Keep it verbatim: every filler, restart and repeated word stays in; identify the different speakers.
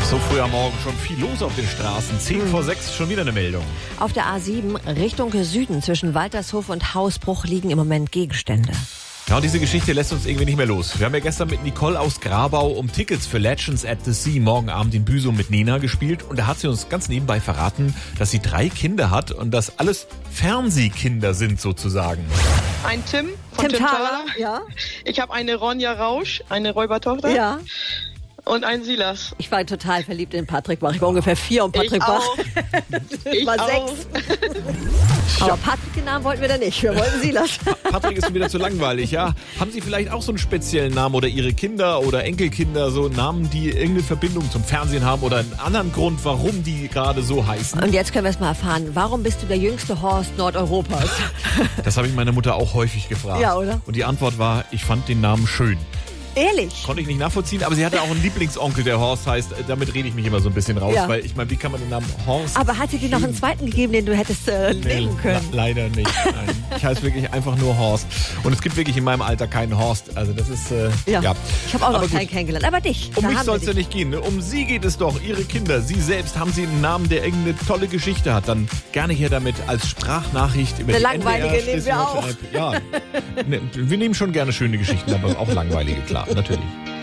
Speaker 1: So früh am Morgen schon viel los auf den Straßen. Zehn vor sechs schon wieder eine Meldung.
Speaker 2: Auf der A sieben Richtung Süden zwischen Waltershof und Hausbruch liegen im Moment Gegenstände.
Speaker 1: Ja, und diese Geschichte lässt uns irgendwie nicht mehr los. Wir haben ja gestern mit Nicole aus Grabau um Tickets für Legends at the Sea morgen Abend in Büsum mit Nina gespielt. Und da hat sie uns ganz nebenbei verraten, dass sie drei Kinder hat und dass alles Fernsehkinder sind sozusagen.
Speaker 3: Ein Tim von
Speaker 2: Tim
Speaker 3: Tim
Speaker 2: Thaler,
Speaker 3: Thaler.
Speaker 2: ja.
Speaker 3: Ich habe eine Ronja Rausch, eine Räubertochter.
Speaker 2: Ja.
Speaker 3: Und einen Silas.
Speaker 2: Ich war total verliebt in Patrick Bach. Ich war ungefähr vier und Patrick
Speaker 3: ich
Speaker 2: Bach.
Speaker 3: auch.
Speaker 2: Ich war
Speaker 3: auch.
Speaker 2: sechs. Aber Patrick den Namen wollten wir da nicht. Wir wollten Silas.
Speaker 1: Patrick ist schon wieder zu langweilig, ja? Haben Sie vielleicht auch so einen speziellen Namen oder Ihre Kinder oder Enkelkinder, so Namen, die irgendeine Verbindung zum Fernsehen haben oder einen anderen Grund, warum die gerade so heißen?
Speaker 2: Und jetzt können wir es mal erfahren. Warum bist du der jüngste Horst Nordeuropas?
Speaker 1: Das habe ich meine Mutter auch häufig gefragt.
Speaker 2: Ja, oder?
Speaker 1: Und die Antwort war, ich fand den Namen schön.
Speaker 2: Ehrlich?
Speaker 1: Konnte ich nicht nachvollziehen, aber sie hatte auch einen Lieblingsonkel, der Horst heißt. Damit rede ich mich immer so ein bisschen raus,
Speaker 2: Ja.
Speaker 1: weil ich meine, wie kann man den Namen Horst...
Speaker 2: Aber hat sie dir noch einen zweiten gegeben, den du hättest äh, nehmen können?
Speaker 1: Le leider nicht. Nein. Ich heiße wirklich einfach nur Horst. Und es gibt wirklich in meinem Alter keinen Horst. Also das ist... Äh,
Speaker 2: Ja.
Speaker 1: ja.
Speaker 2: Ich habe auch noch
Speaker 1: Aber
Speaker 2: keinen
Speaker 1: gut.
Speaker 2: kennengelernt. Aber dich.
Speaker 1: Um
Speaker 2: da
Speaker 1: mich
Speaker 2: haben
Speaker 1: soll es
Speaker 2: wir
Speaker 1: ja
Speaker 2: dich.
Speaker 1: nicht gehen. Ne? Um Sie geht es doch. Ihre Kinder, Sie selbst, haben Sie einen Namen, der irgendeine tolle Geschichte hat. Dann gerne hier damit als Sprachnachricht über
Speaker 2: Eine
Speaker 1: die
Speaker 2: langweilige
Speaker 1: N D R
Speaker 2: nehmen wir auch.
Speaker 1: Schleswig-Holstein-App. Ja, ne, wir nehmen schon gerne schöne Geschichten, aber auch langweilige, klar, natürlich.